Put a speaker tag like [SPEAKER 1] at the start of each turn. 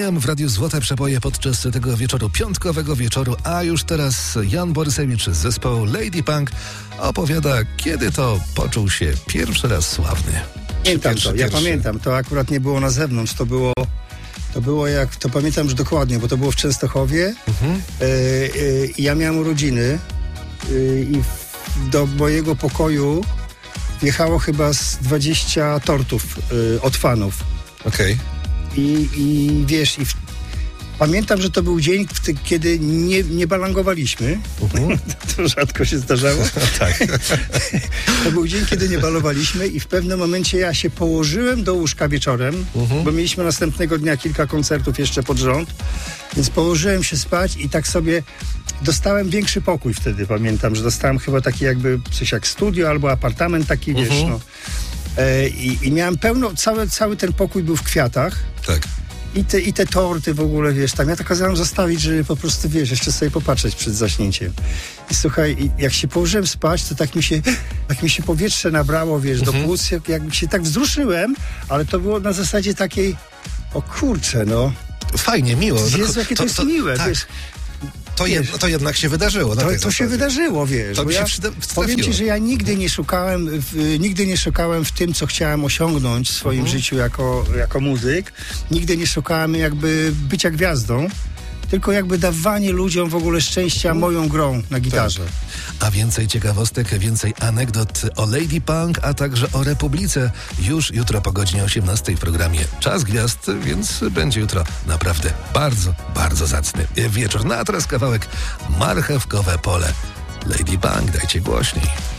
[SPEAKER 1] Przypominam, w Radiu Złote Przeboje podczas tego wieczoru, piątkowego wieczoru, a już teraz Jan Borysewicz z zespołu Lady Punk opowiada, kiedy to poczuł się pierwszy raz sławny.
[SPEAKER 2] Ja pamiętam, to akurat nie było na zewnątrz, to było jak, to pamiętam już dokładnie, bo to było w Częstochowie. Ja miałem urodziny i do mojego pokoju wjechało chyba z 20 tortów od fanów.
[SPEAKER 1] Okej.
[SPEAKER 2] I wiesz, pamiętam, że to był dzień, kiedy nie balangowaliśmy. To rzadko się zdarzało.
[SPEAKER 1] Tak.
[SPEAKER 2] To był dzień, kiedy nie balowaliśmy i w pewnym momencie ja się położyłem do łóżka wieczorem, bo mieliśmy następnego dnia kilka koncertów jeszcze pod rząd, więc położyłem się spać i tak sobie dostałem większy pokój wtedy, pamiętam, że dostałem chyba taki jakby coś jak studio albo apartament taki, wiesz, no. I miałem pełno, cały ten pokój był w kwiatach.
[SPEAKER 1] Tak.
[SPEAKER 2] I te torty w ogóle, wiesz, tam ja to kazałem zostawić, żeby po prostu, wiesz, jeszcze sobie popatrzeć przed zaśnięciem. I słuchaj, jak się położyłem spać, to tak mi się powietrze nabrało, wiesz, do płuc, jakby się tak wzruszyłem, ale to było na zasadzie takiej, o kurczę, no.
[SPEAKER 1] Fajnie, miło.
[SPEAKER 2] Jezu, jakie to jest miłe,
[SPEAKER 1] tak.
[SPEAKER 2] wiesz.
[SPEAKER 1] To jednak się wydarzyło.
[SPEAKER 2] To się wydarzyło, wiesz.
[SPEAKER 1] To mi się
[SPEAKER 2] powiem ci, że ja nigdy nie szukałem w tym, co chciałem osiągnąć w swoim życiu jako muzyk. Nigdy nie szukałem jakby bycia gwiazdą, tylko jakby dawanie ludziom w ogóle szczęścia moją grą na gitarze.
[SPEAKER 1] Tak. A więcej ciekawostek, więcej anegdot o Lady Punk, a także o Republice już jutro po godzinie 18 w programie Czas Gwiazd, więc będzie jutro naprawdę bardzo, bardzo zacny wieczór. No a teraz kawałek Marchewkowe Pole. Lady Punk, dajcie głośniej.